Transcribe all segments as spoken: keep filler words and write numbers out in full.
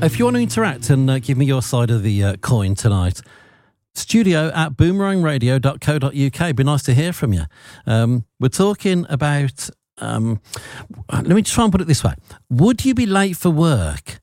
If you want to interact and uh, give me your side of the uh, coin tonight, studio at boomerang radio dot co dot uk. It'd be nice to hear from you. Um, we're talking about, um, let me try and put it this way. Would you be late for work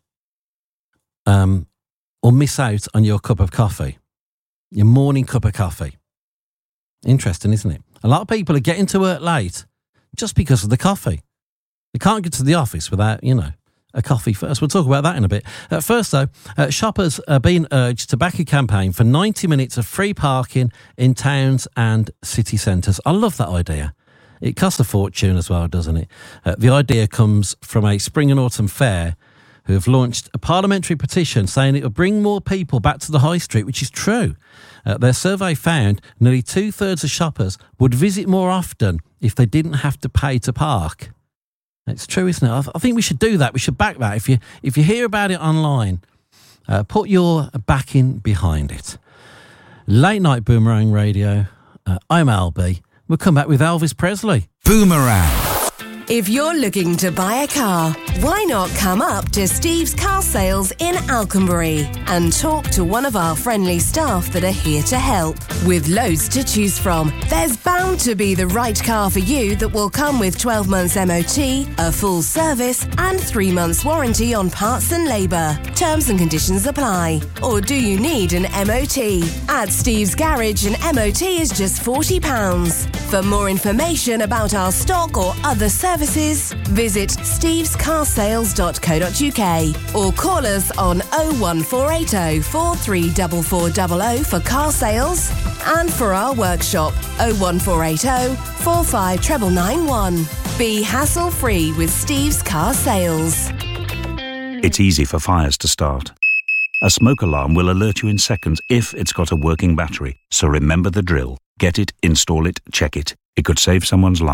um, or miss out on your cup of coffee? Your morning cup of coffee? Interesting, isn't it? A lot of people are getting to work late just because of the coffee. They can't get to the office without, you know, a coffee first. We'll talk about that in a bit. At first, though, uh, shoppers are being urged to back a campaign for ninety minutes of free parking in towns and city centres. I love that idea. It costs a fortune as well, doesn't it? Uh, the idea comes from a spring and autumn fair who have launched a parliamentary petition saying it will bring more people back to the high street, which is true. Uh, their survey found nearly two-thirds of shoppers would visit more often if they didn't have to pay to park. It's true, isn't it? I, th- I think we should do that. We should back that. If you if you hear about it online, uh, put your backing behind it. Late Night Boomerang Radio. Uh, I'm Al B. We'll come back with Elvis Presley. Boomerang. If you're looking to buy a car, why not come up to Steve's Car Sales in Alconbury and talk to one of our friendly staff that are here to help. With loads to choose from, there's bound to be the right car for you that will come with twelve months M O T, a full service and three months warranty on parts and labour. Terms and conditions apply. Or do you need an M O T? At Steve's Garage, an M O T is just forty pounds. For more information about our stock or other services, visit steves car sales dot co dot uk or call us on oh one four eight oh, four three four four zero zero for car sales, and for our workshop oh one four eight oh, four five nine nine one. Be hassle-free with Steve's Car Sales. It's easy for fires to start. A smoke alarm will alert you in seconds if it's got a working battery. So remember the drill. Get it, install it, check it. It could save someone's life.